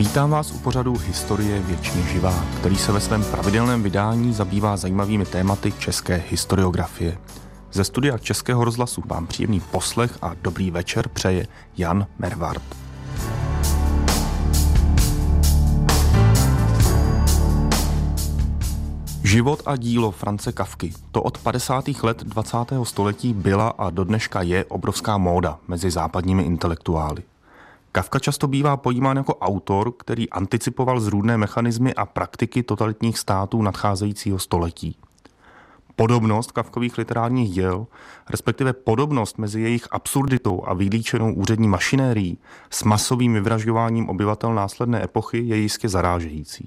Vítám vás u pořadu Historie věčně živá, který se ve svém pravidelném vydání zabývá zajímavými tématy české historiografie. Ze studia Českého rozhlasu vám příjemný poslech a dobrý večer přeje Jan Mervart. Život a dílo Franze Kafky. To od 50. let 20. století byla a dodneška je obrovská móda mezi západními intelektuály. Kafka často bývá pojímán jako autor, který anticipoval zrůdné mechanismy a praktiky totalitních států nadcházejícího století. Podobnost Kafkových literárních děl, respektive podobnost mezi jejich absurditou a vylíčenou úřední mašinérií s masovým vyvražďováním obyvatel následné epochy je jistě zarážející.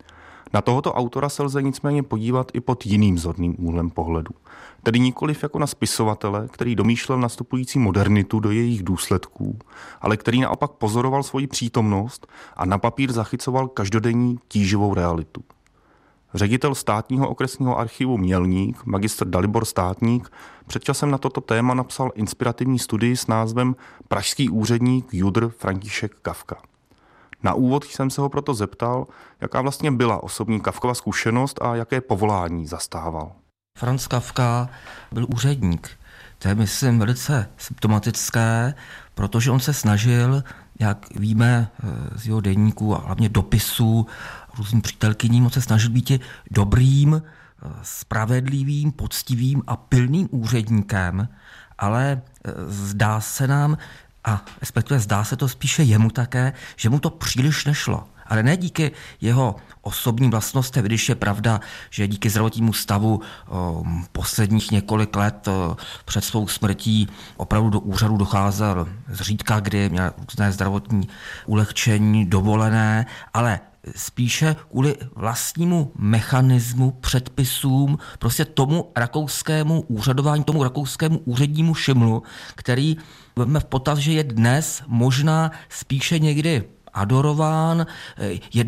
Na tohoto autora se lze nicméně podívat i pod jiným zorným úhlem pohledu. Tedy nikoliv jako na spisovatele, který domýšlel nastupující modernitu do jejich důsledků, ale který naopak pozoroval svoji přítomnost a na papír zachycoval každodenní tíživou realitu. Ředitel státního okresního archivu Mělník, magistr Dalibor Státník, před časem na toto téma napsal inspirativní studii s názvem Pražský úředník Judr František Kafka. Na úvod jsem se ho proto zeptal, jaká vlastně byla osobní Kafkova zkušenost a jaké povolání zastával. Franz Kafka byl úředník. To je, myslím, velice symptomatické, protože on se snažil, jak víme z jeho deníků a hlavně dopisů různým přítelkyním, on se snažil být dobrým, spravedlivým, poctivým a pilným úředníkem, ale zdá se nám, a respektive zdá se to spíše jemu také, že mu to příliš nešlo. Ale ne díky jeho osobním vlastnostem, když je pravda, že díky zdravotnímu stavu posledních několik let před svou smrtí opravdu do úřadu docházel zřídka, kdy měl různé zdravotní ulehčení, dovolené, ale spíše kvůli vlastnímu mechanismu, předpisům, prostě tomu rakouskému úřadování, tomu rakouskému úřednímu šimlu, který veme v potaz, že je dnes možná spíše někdy adorován, je